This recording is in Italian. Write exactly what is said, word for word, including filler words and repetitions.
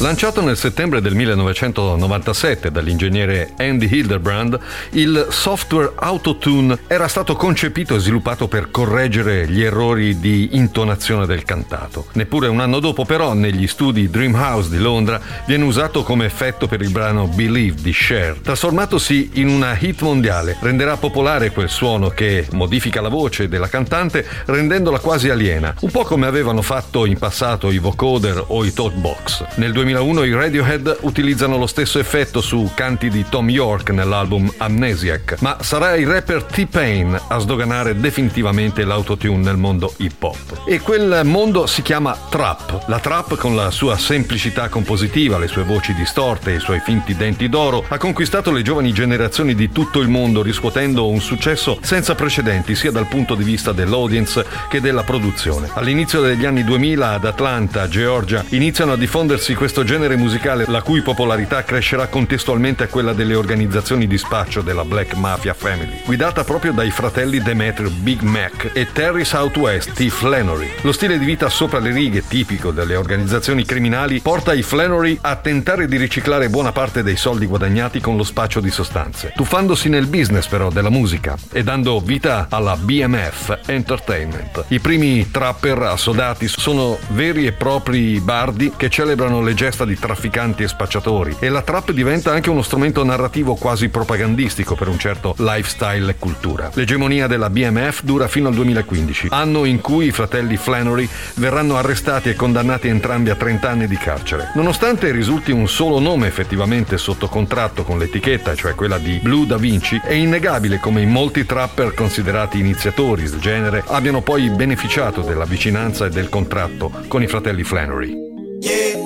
Lanciato nel settembre del millenovecentonovantasette dall'ingegnere Andy Hildebrand, il software Auto-Tune era stato concepito e sviluppato per correggere gli errori di intonazione del cantato. Neppure un anno dopo, però, negli studi Dreamhouse di Londra viene usato come effetto per il brano Believe di Cher. Trasformatosi in una hit mondiale, renderà popolare quel suono che modifica la voce della cantante rendendola quasi aliena, un po' come avevano fatto in passato i vocoder o i talkbox. Nel duemilauno i Radiohead utilizzano lo stesso effetto su canti di Tom York nell'album Amnesiac, ma sarà il rapper T-Pain a sdoganare definitivamente l'autotune nel mondo hip hop. E quel mondo si chiama trap. La trap, con la sua semplicità compositiva, le sue voci distorte e i suoi finti denti d'oro, ha conquistato le giovani generazioni di tutto il mondo, riscuotendo un successo senza precedenti sia dal punto di vista dell'audience che della produzione. All'inizio degli anni duemila ad Atlanta, Georgia, iniziano a diffondersi questo genere musicale, la cui popolarità crescerà contestualmente a quella delle organizzazioni di spaccio della Black Mafia Family, guidata proprio dai fratelli Demetri Big Mac e Terry Southwest T. Flannery. Lo stile di vita sopra le righe tipico delle organizzazioni criminali porta i Flannery a tentare di riciclare buona parte dei soldi guadagnati con lo spaccio di sostanze, tuffandosi nel business però della musica e dando vita alla B M F Entertainment. I primi trapper assodati sono veri e propri bardi che celebrano le gesta di trafficanti e spacciatori, e la trap diventa anche uno strumento narrativo quasi propagandistico per un certo lifestyle e cultura. L'egemonia della B M F dura fino al duemilaquindici, anno in cui i fratelli Flannery verranno arrestati e condannati entrambi a trenta anni di carcere. Nonostante risulti un solo nome effettivamente sotto contratto con l'etichetta, cioè quella di Blue Da Vinci, è innegabile come i molti trapper considerati iniziatori del genere abbiano poi beneficiato della vicinanza e del contratto con i fratelli Flannery.